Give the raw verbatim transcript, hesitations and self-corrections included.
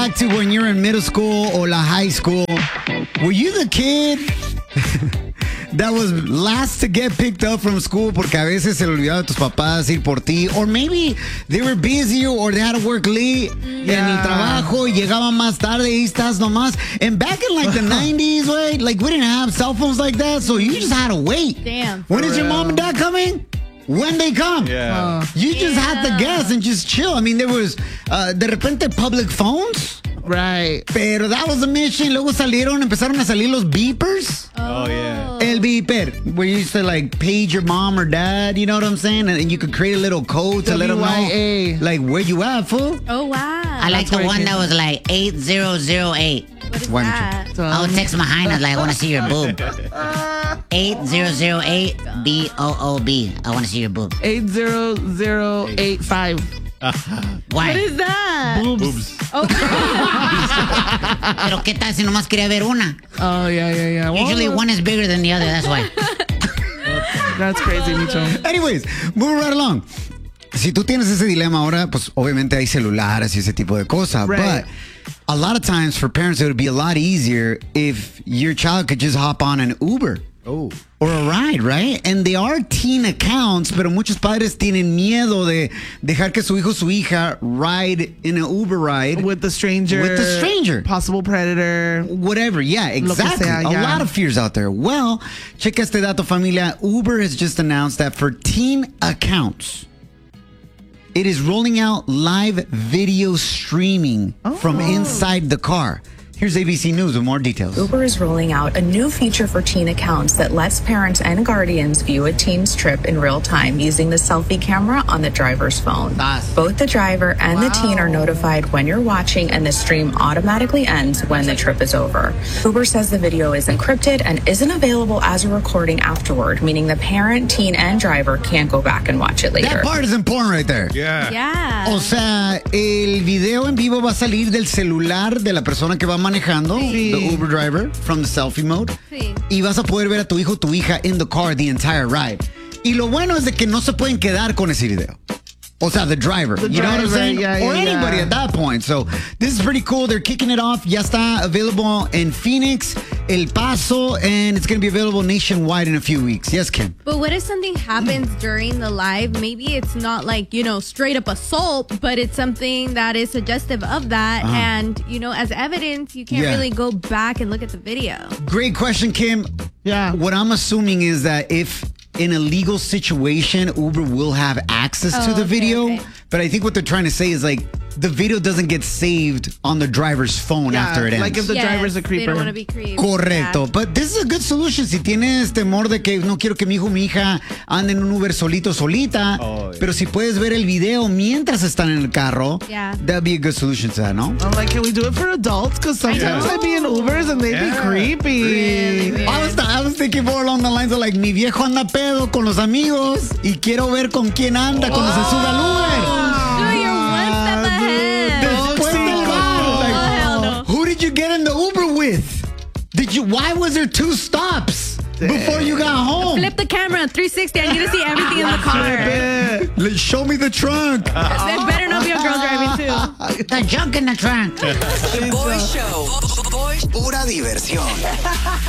back to when you're in middle school or la high school. Were you the kid that was last to get picked up from school porque a veces se le olvidaba a tus papás ir por ti? Or maybe they were busy or they had to work late yeah. en el trabajo y llegaban más tarde y estás nomás. And back in like the nineties, right? Like we didn't have cell phones like that, so you just had to wait. Damn. When is your mom and dad coming? When they come. Yeah. Uh, you just yeah. had to guess and just chill. I mean, there was uh, de repente public phones. Right. Pero that was the mission. Luego salieron, empezaron a salir los beepers. Oh, yeah. El beeper, where you used to like page your mom or dad, you know what I'm saying? And, and you could create a little code to let them know, like, where you at, fool? Oh, wow. I like the one that was like eight zero zero eight. What is Why that? I would text Mahina like, I want to see your boob. eight zero zero eight B O O B. I want to see your boob. eight zero zero eight five. Why? What is that? Boobs. Oh. Pero qué tal si nomás quería ver una? Oh, yeah, yeah, yeah. Usually Well, one is bigger than the other, that's why. That's crazy, Micho. Anyways, moving right along. Si tú tienes ese dilema ahora, pues obviamente hay celulares y ese tipo de cosas. Right. But a lot of times for parents, it would be a lot easier if your child could just hop on an Uber. Oh. Or a ride, right? And they are teen accounts, pero muchos padres tienen miedo de dejar que su hijo o su hija ride in an Uber ride. With the stranger. With the stranger. Possible predator. Whatever, yeah, exactly. sea, A yeah. lot of fears out there. Well, checa este dato, familia. Uber has just announced that for teen accounts, it is rolling out live video streaming Oh. from inside the car. Here's A B C News with more details. Uber is rolling out a new feature for teen accounts that lets parents and guardians view a teen's trip in real time using the selfie camera on the driver's phone. Nice. Both the driver and Wow. the teen are notified when you're watching, and the stream automatically ends when the trip is over. Uber says the video is encrypted and isn't available as a recording afterward, meaning the parent, teen, and driver can't go back and watch it later. That part is important right there. Yeah. Yeah. O sea, el video en vivo va a salir del celular de la persona que va manejando, Sí. the Uber driver, from the selfie mode. Sí. Y vas a poder ver a tu hijo o tu hija in the car the entire ride. Y lo bueno es de que no se pueden quedar con ese video. O sea, the driver. The you know what I'm driver, saying? yeah, or yeah, anybody yeah. at that point. So, this is pretty cool. They're kicking it off. Ya está available in Phoenix, El Paso, and it's going to be available nationwide in a few weeks. Yes, Kim? But what if something happens during the live? Maybe it's not like, you know, straight up assault, but it's something that is suggestive of that. Uh-huh. And, you know, as evidence, you can't Yeah. really go back and look at the video. Great question, Kim. Yeah. What I'm assuming is that if in a legal situation, Uber will have access Oh, to the okay, video. okay. But I think what they're trying to say is like the video doesn't get saved on the driver's phone Yeah, after it ends. like if the Yes, driver's a They creeper. don't want to be creeped. Correcto. Yeah. But this is a good solution. Si tienes temor de que no quiero que mi hijo o mi hija ande en un Uber solito solita, Oh, yeah. pero si puedes ver el video mientras están en el carro, Yeah. that'd be a good solution to that, no? I'm like, can we do it for adults? Because sometimes know. I'd be in Ubers and they'd Yeah. be creepy. Really weird. I was, I was thinking more along the lines of like, mi viejo anda pedo con los amigos y quiero ver con quién anda cuando se sube al Uber. Dude, you're one step ahead. Después del bar, like, Oh, hell no. who did you get in the Uber with? Did you? Why was there two stops before you got home? Flip the camera three sixty. I need to see everything in the car. Let's show me the trunk. There better not be a girl driving too. The junk in the trunk. The Boy Show. Boy, pura diversión.